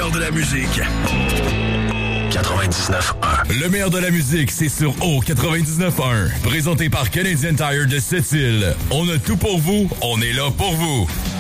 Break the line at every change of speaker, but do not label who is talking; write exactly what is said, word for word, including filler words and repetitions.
meilleur de la musique. quatre-vingt-dix-neuf un.
Le meilleur de la musique, c'est sur O quatre-vingt-dix-neuf un. Présenté par Canadian Tire de Sept-Îles. On a tout pour vous, on est là pour vous.